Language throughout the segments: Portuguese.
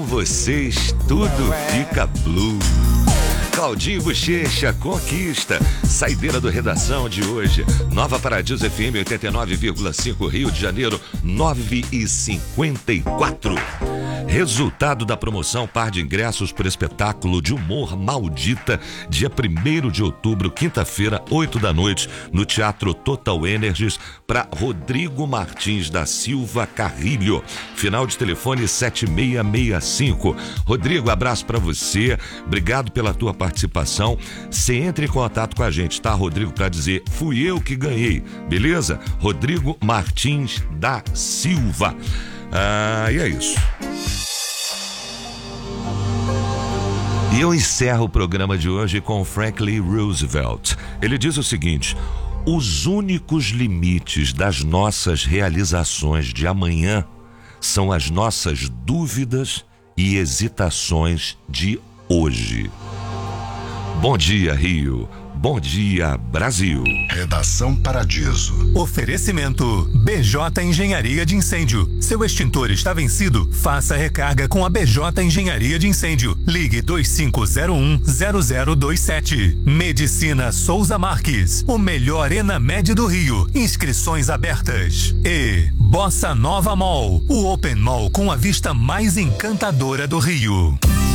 Vocês tudo fica blue. Claudinho Bochecha conquista. Saideira do Redação de hoje. Nova Paradiso FM 89,5 Rio de Janeiro, 9h54. Resultado da promoção par de ingressos para o espetáculo de humor Maldita, dia 1º de outubro, quinta-feira, 8 da noite, no Teatro Total Energies, para Rodrigo Martins da Silva Carrilho. Final de telefone 7665. Rodrigo, abraço para você. Obrigado pela tua participação. Você entre em contato com a gente, tá, Rodrigo, para dizer, fui eu que ganhei, beleza? Rodrigo Martins da Silva. E é isso. E eu encerro o programa de hoje com Franklin Roosevelt. Ele diz o seguinte: os únicos limites das nossas realizações de amanhã são as nossas dúvidas e hesitações de hoje. Bom dia, Rio. Bom dia, Brasil. Redação Paradiso. Oferecimento BJ Engenharia de Incêndio. Seu extintor está vencido? Faça recarga com a BJ Engenharia de Incêndio. Ligue 2501-0027. Medicina Souza Marques. O melhor Enamed do Rio. Inscrições abertas. E Bossa Nova Mall. O Open Mall com a vista mais encantadora do Rio.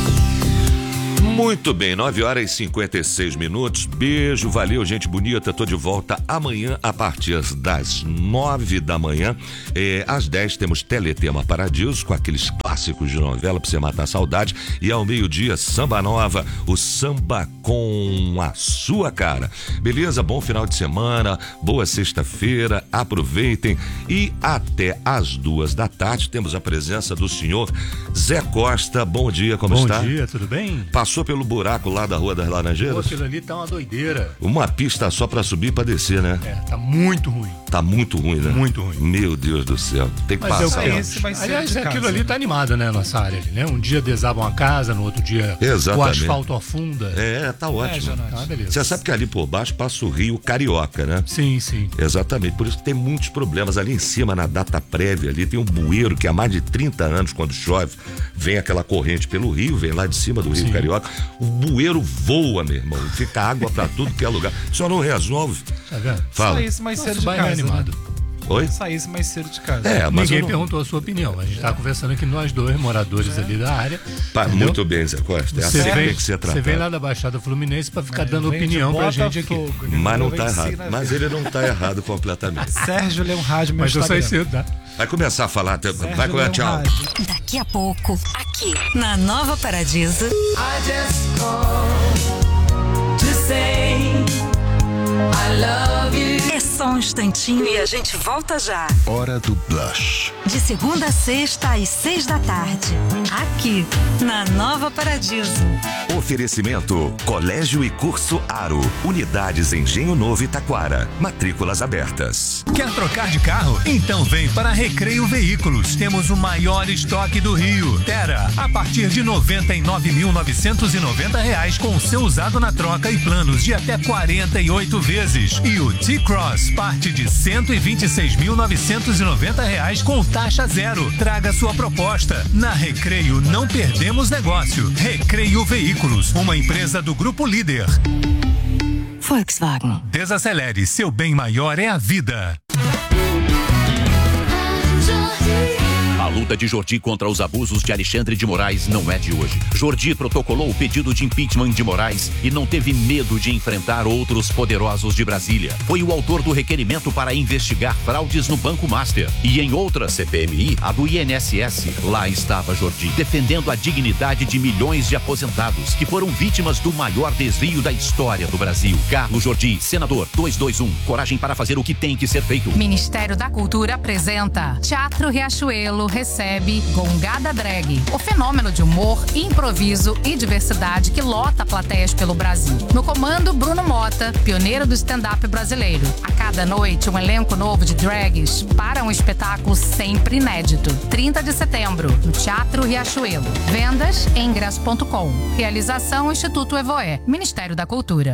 Muito bem, 9h56. Beijo, valeu, gente bonita. Tô de volta amanhã a partir das 9 da manhã. Às 10 temos Teletema Paradiso, com aqueles clássicos de novela pra você matar a saudade. E ao meio-dia, Samba Nova, o samba com a sua cara. Beleza? Bom final de semana, boa sexta-feira, aproveitem. E até às 2 da tarde temos a presença do senhor Zé Costa. Bom dia, como está? Bom dia, tudo bem? Passou pelo buraco lá da Rua das Laranjeiras? Pô, aquilo ali tá uma doideira. Uma pista só pra subir e pra descer, né? Tá muito ruim. Tá muito ruim, né? Muito ruim. Meu Deus do céu. Tem que passar. Aliás, aquilo ali tá animado, né? Nossa área ali, né? Um dia desabam a casa, no outro dia o asfalto afunda. Tá ótimo. Beleza. Você sabe que ali por baixo passa o Rio Carioca, né? Sim, sim. Exatamente. Por isso que tem muitos problemas. Ali em cima, na data prévia, ali tem um bueiro que há mais de 30 anos, quando chove, vem aquela corrente pelo rio, vem lá de cima do Rio Carioca. O bueiro voa, meu irmão. Fica água pra tudo que é lugar. Só não resolve. Tá vendo? Fala. Saísse mais cedo de casa, animado. né? Oi? Saísse mais cedo de casa. Mas ninguém perguntou a sua opinião. A gente tá conversando aqui, nós dois, moradores ali da área. Muito bem, Zé Costa. É assim que tem que ser tratado. Você vem lá da Baixada Fluminense pra ficar dando opinião pra gente aqui. Mas não tá errado. Mas ele não tá errado completamente. Sérgio Leão Rádio, meu Mas eu saí Instagram. cedo, tá? Vai começar a falar. Vai começar, tchau. Daqui a pouco, aqui na Nova Paradiso. I just called to say I love you. É só um instantinho e a gente volta já. Hora do Blush. De segunda a sexta às 6 da tarde. Aqui na Nova Paradiso. Oferecimento Colégio e Curso Aro. Unidades Engenho Novo e Taquara. Matrículas abertas. Quer trocar de carro? Então vem para Recreio Veículos. Temos o maior estoque do Rio. Terra, a partir de R$ 99.990 com seu usado na troca e planos de até 48 vezes. E o T-Cross, parte de R$ 126.990 com taxa zero. Traga sua proposta. Na Recreio não perdemos negócio. Recreio Veículos, uma empresa do Grupo Líder. Volkswagen. Desacelere, seu bem maior é a vida. A luta de Jordi contra os abusos de Alexandre de Moraes não é de hoje. Jordi protocolou o pedido de impeachment de Moraes e não teve medo de enfrentar outros poderosos de Brasília. Foi o autor do requerimento para investigar fraudes no Banco Master. E em outra CPMI, a do INSS, lá estava Jordi, defendendo a dignidade de milhões de aposentados que foram vítimas do maior desvio da história do Brasil. Carlos Jordi, senador 221, coragem para fazer o que tem que ser feito. Ministério da Cultura apresenta Teatro Riachuelo recebe Gongada Drag, o fenômeno de humor, improviso e diversidade que lota plateias pelo Brasil. No comando, Bruno Mota, pioneiro do stand-up brasileiro. A cada noite, um elenco novo de drags para um espetáculo sempre inédito. 30 de setembro, no Teatro Riachuelo. Vendas em ingresso.com. Realização Instituto Evoé, Ministério da Cultura.